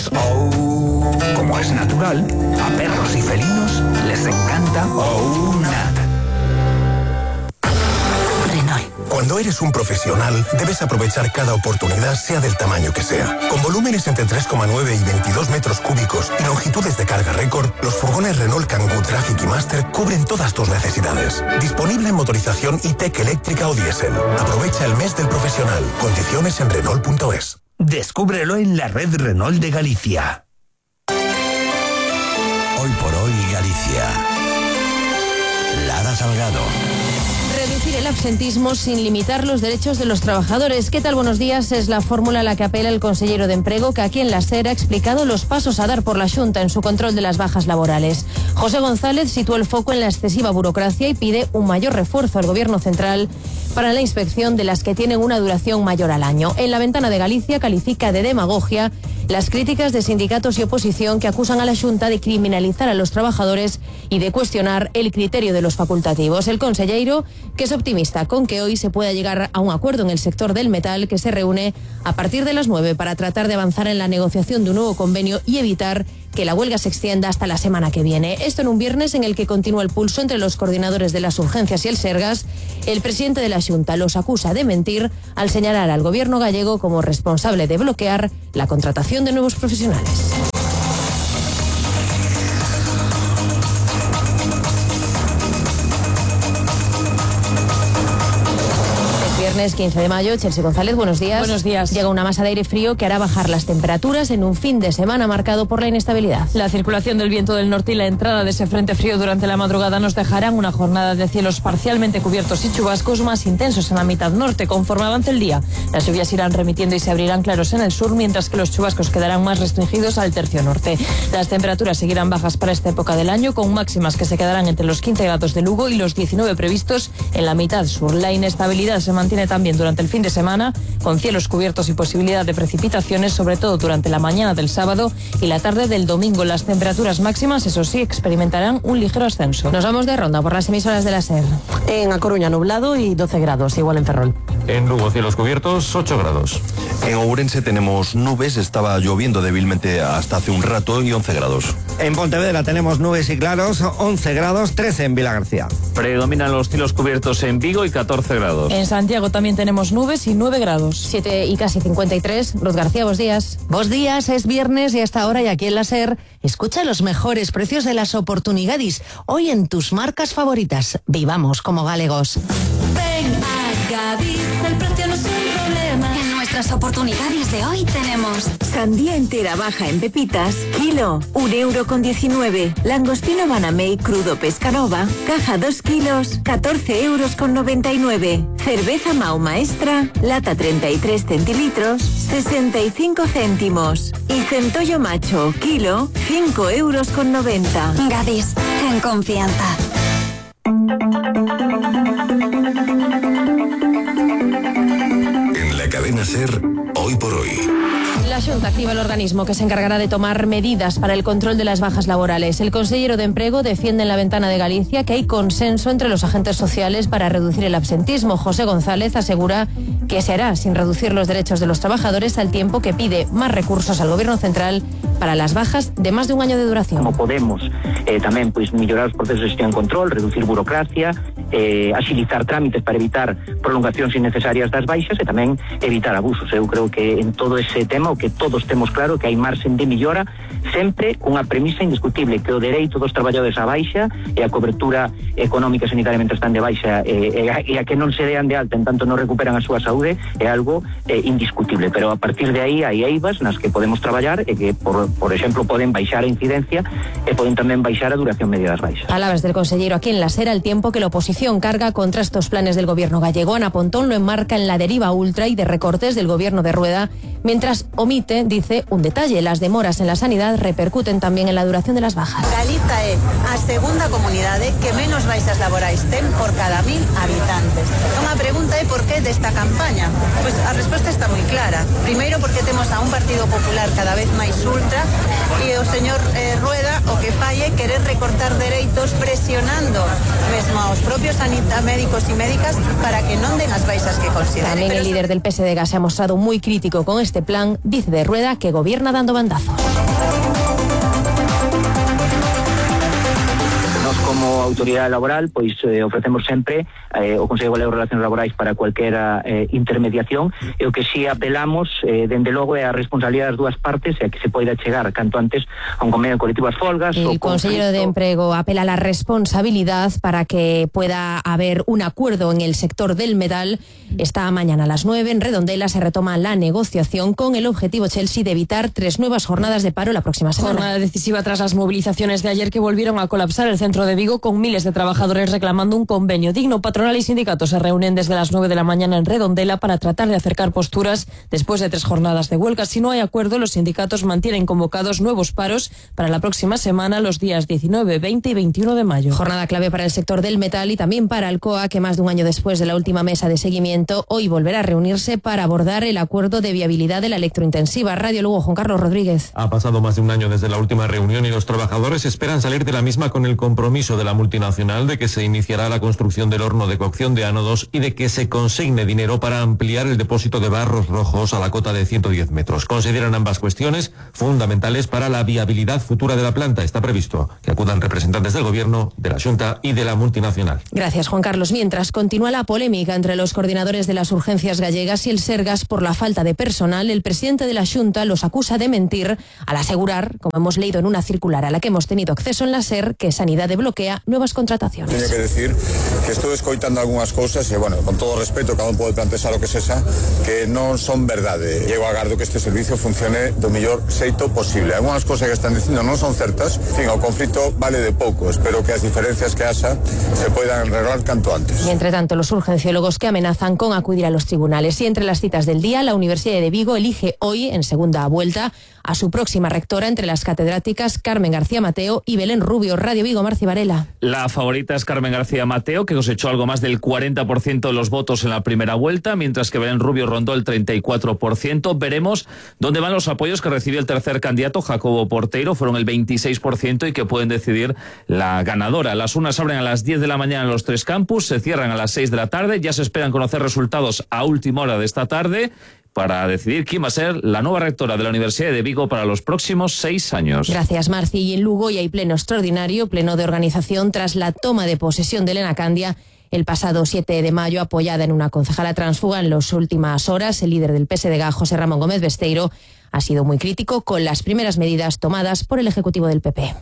Oh, como es natural, a perros y felinos les encanta Oh Nat. Renault. Cuando eres un profesional, debes aprovechar cada oportunidad, sea del tamaño que sea. Con volúmenes entre 3,9 y 22 metros cúbicos y longitudes de carga récord, los furgones Renault Kangoo Traffic y Master cubren todas tus necesidades. Disponible en motorización e-Tech eléctrica o diésel. Aprovecha el mes del profesional. Condiciones en Renault.es. Descúbrelo en la red Renault de Galicia. Hoy por hoy Galicia. Lara Salgado. Reducir el absentismo sin limitar los derechos de los trabajadores. ¿Qué tal? Buenos días. Es la fórmula a la que apela el consellero de Emprego, que aquí en la SER ha explicado los pasos a dar por la Xunta en su control de las bajas laborales. José González sitúa el foco en la excesiva burocracia y pide un mayor refuerzo al Gobierno central para la inspección de las que tienen una duración mayor al año. En la Ventana de Galicia califica de demagogia las críticas de sindicatos y oposición que acusan a la Xunta de criminalizar a los trabajadores y de cuestionar el criterio de los facultativos. El conselleiro, que es optimista con que hoy se pueda llegar a un acuerdo en el sector del metal, que se reúne a partir de las 9 para tratar de avanzar en la negociación de un nuevo convenio y evitar que la huelga se extienda hasta la semana que viene. Esto en un viernes en el que continúa el pulso entre los coordinadores de las urgencias y el Sergas. El presidente de la Xunta los acusa de mentir al señalar al gobierno gallego como responsable de bloquear la contratación de nuevos profesionales. Viernes 15 de mayo, Chelsea González, buenos días. Buenos días. Llega una masa de aire frío que hará bajar las temperaturas en un fin de semana marcado por la inestabilidad. La circulación del viento del norte y la entrada de ese frente frío durante la madrugada nos dejarán una jornada de cielos parcialmente cubiertos y chubascos más intensos en la mitad norte conforme avance el día. Las lluvias irán remitiendo y se abrirán claros en el sur, mientras que los chubascos quedarán más restringidos al tercio norte. Las temperaturas seguirán bajas para esta época del año, con máximas que se quedarán entre los 15 grados de Lugo y los 19 previstos en la mitad sur. La inestabilidad se mantiene también durante el fin de semana, con cielos cubiertos y posibilidad de precipitaciones, sobre todo durante la mañana del sábado y la tarde del domingo. Las temperaturas máximas, eso sí, experimentarán un ligero ascenso. Nos vamos de ronda por las emisoras de la SER. En A Coruña nublado y 12 grados, igual en Ferrol. En Lugo cielos cubiertos, 8 grados. En Ourense tenemos nubes, estaba lloviendo débilmente hasta hace un rato y 11 grados. En Pontevedra tenemos nubes y claros, 11 grados, 13 en Vilagarcía. Predominan los cielos cubiertos en Vigo y 14 grados. En Santiago también tenemos nubes y 9 grados. 7 y casi 53. Ruth García, buenos días. Buenos días, es viernes y a esta hora y aquí en la SER, escucha los mejores precios de las oportunidades. Hoy en tus marcas favoritas. Vivamos como galegos. Ven a Cádiz, el precio no es un problema. En nuestras oportunidades de hoy tenemos sandía entera baja en pepitas, kilo, 1,19 €. Langostino Banamey crudo Pescanova, caja 2 kilos, 14,99 €. Cerveza Mahoma Extra, lata 33 centilitros, 65 céntimos. Y centollo macho, kilo, 5,90 €. Gadis, en confianza. En la cadena SER, hoy por hoy. La Xunta activa el organismo que se encargará de tomar medidas para el control de las bajas laborales. El consellero de Emprego defiende en la Ventana de Galicia que hay consenso entre los agentes sociales para reducir el absentismo. José González asegura que se hará sin reducir los derechos de los trabajadores, al tiempo que pide más recursos al Gobierno central para las bajas de más de un año de duración. Como podemos tamén mellorar os procesos de gestión e control, reducir burocracia, axilizar trámites para evitar prolongacións innecesarias das baixas e tamén evitar abusos. Eu creo que en todo ese tema o que todos temos claro que hai marxen de millora, sempre cunha premisa indiscutible, que o dereito dos traballadores á baixa e a cobertura económica e sanitaria mentre están de baixa e a que non se dean de alta en tanto non recuperan a súa saúde é algo indiscutible, pero a partir de aí hai eivas nas que podemos traballar e que, por exemplo, poden baixar a incidencia e poden tamén baixar a duración media das baixas. Palabras del consellero aquí en la SER, al tiempo que la oposición carga contra estos planes del gobierno gallego. Ana Pontón lo enmarca en la deriva ultra y de recortes del gobierno de Rueda, mientras omite, dice, un detalle: las demoras en la sanidad repercuten también en la duración de las bajas. Galiza é a segunda comunidade que menos baixas laborais ten por cada 1000 habitantes. Unha pregunta é por que desta campaña? Pois a resposta está moi clara. Primeiro, porque temos a un Partido Popular cada vez máis ultra e o señor Rueda o que fai é querer recortar dereitos presionando mesmo aos propios médicos e médicas para que non den as baixas que consideren. También el líder del PSDG se ha mostrado muy crítico con este este plan, dice de Rueda que gobierna dando bandazos. Como autoridade laboral, pois ofrecemos sempre o Consello Galego de Relacións Laborais para cualquera intermediación, e o que si apelamos, dende logo, é a responsabilidade das dúas partes e a que se poida chegar canto antes a un convenio colectivo ás folgas. El consejero de Empleo apela a la responsabilidad para que pueda haber un acuerdo en el sector del metal. Esta mañana a las 9 en Redondela se retoma la negociación con el objetivo Chelsea de evitar 3 nuevas jornadas de paro la próxima semana. Jornada decisiva tras las movilizaciones de ayer que volvieron a colapsar el centro de Vigo, con miles de trabajadores reclamando un convenio digno. Patronal y sindicatos se reúnen desde las 9 de la mañana en Redondela para tratar de acercar posturas después de 3 jornadas de huelga. Si no hay acuerdo, los sindicatos mantienen convocados nuevos paros para la próxima semana, los días 19, 20 y 21 de mayo. Jornada clave para el sector del metal y también para Alcoa, que más de un año después de la última mesa de seguimiento, hoy volverá a reunirse para abordar el acuerdo de viabilidad de la electrointensiva. Radio Lugo, Juan Carlos Rodríguez. Ha pasado más de un año desde la última reunión y los trabajadores esperan salir de la misma con el compromiso de la multinacional de que se iniciará la construcción del horno de cocción de ánodos y de que se consigne dinero para ampliar el depósito de barros rojos a la cota de 110 metros. Consideran ambas cuestiones fundamentales para la viabilidad futura de la planta. Está previsto que acudan representantes del Gobierno, de la Xunta y de la multinacional. Gracias, Juan Carlos. Mientras continúa la polémica entre los coordinadores de las urgencias gallegas y el Sergas por la falta de personal, el presidente de la Xunta los acusa de mentir al asegurar, como hemos leído en una circular a la que hemos tenido acceso en la SER, que Sanidade bloquea nuevas contrataciones. Teño que decir que estou escoitando algunhas cousas e, bueno, con todo respeto, cada un pode plantear o que sexa, que non son verdade. Eu agardo que este servicio funcione do mellor xeito posible. Algunhas cousas que están dicindo non son certas. En fin, o conflito vale de pouco. Espero que as diferencias que haxa se poidan arreglar canto antes. Y entre tanto, los urgenciólogos que amenazan con acudir a los tribunales. Y entre las citas del día, la Universidad de Vigo elige hoy, en segunda vuelta, a su próxima rectora entre las catedráticas Carmen García Mateo y Belén Rubio. Radio Vigo, Marci Varela. La favorita es Carmen García Mateo, que cosechó algo más del 40% de los votos en la primera vuelta, mientras que Belén Rubio rondó el 34%. Veremos dónde van los apoyos que recibió el tercer candidato, Jacobo Porteiro. Fueron el 26% y que pueden decidir la ganadora. Las urnas abren a las 10 de la mañana en los 3 campus, se cierran a las 6 de la tarde. Ya se esperan conocer resultados a última hora de esta tarde para decidir quién va a ser la nueva rectora de la Universidad de Vigo para los próximos 6 años. Gracias, Marci. Y en Lugo ya hay pleno extraordinario, pleno de organización tras la toma de posesión de Elena Candia el pasado 7 de mayo, apoyada en una concejala transfuga en las últimas horas. El líder del PSDG, José Ramón Gómez Besteiro, ha sido muy crítico con las primeras medidas tomadas por el Ejecutivo del PP.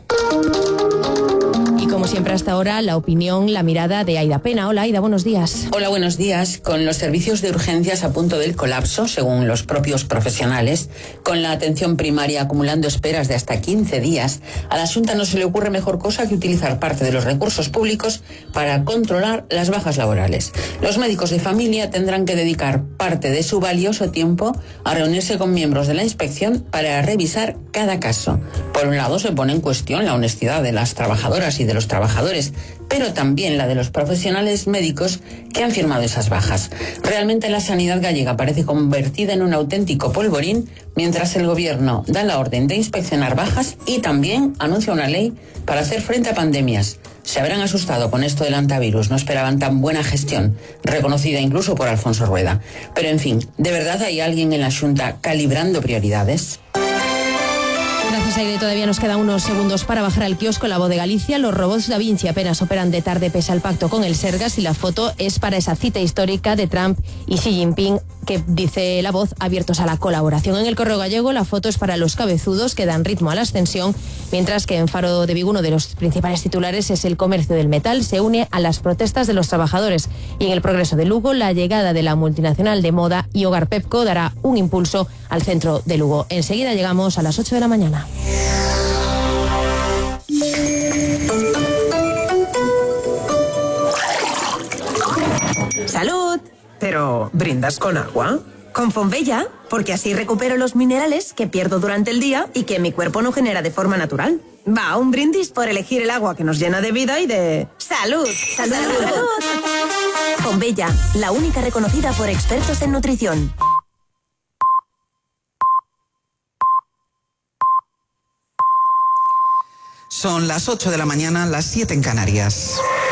Y como siempre hasta ahora, la opinión, la mirada de Aida Pena. Hola Aida, buenos días. Hola, buenos días. Con los servicios de urgencias a punto del colapso, según los propios profesionales, con la atención primaria acumulando esperas de hasta 15 días, a la Xunta no se le ocurre mejor cosa que utilizar parte de los recursos públicos para controlar las bajas laborales. Los médicos de familia tendrán que dedicar parte de su valioso tiempo a reunirse con miembros de la inspección para revisar cada caso. Por un lado, se pone en cuestión la honestidad de las trabajadoras y de los trabajadores, pero también la de los profesionales médicos que han firmado esas bajas. Realmente la sanidad gallega parece convertida en un auténtico polvorín, mientras el gobierno da la orden de inspeccionar bajas y también anuncia una ley para hacer frente a pandemias. Se habrán asustado con esto del antivirus, no esperaban tan buena gestión, reconocida incluso por Alfonso Rueda. Pero en fin, ¿de verdad hay alguien en la Xunta calibrando prioridades? Gracias, Aire. Todavía nos quedan unos segundos para bajar al kiosco La Voz de Galicia. Los robots Da Vinci apenas operan de tarde pese al pacto con el Sergas, y la foto es para esa cita histórica de Trump y Xi Jinping, que dice La Voz, abiertos a la colaboración. En el Correo Gallego la foto es para los cabezudos que dan ritmo a la ascensión, mientras que en Faro de Vigo uno de los principales titulares es el comercio del metal se une a las protestas de los trabajadores. Y en el Progreso de Lugo, la llegada de la multinacional de moda y hogar Pepco dará un impulso al centro de Lugo. Enseguida llegamos a las 8 de la mañana. ¡Salud! Pero, ¿brindas con agua? Con Fonbella, porque así recupero los minerales que pierdo durante el día y que mi cuerpo no genera de forma natural. Va, un brindis por elegir el agua que nos llena de vida y de... ¡Salud! ¡Salud! ¡Salud! Fonbella, la única reconocida por expertos en nutrición. Son las 8 de la mañana, las 7 en Canarias.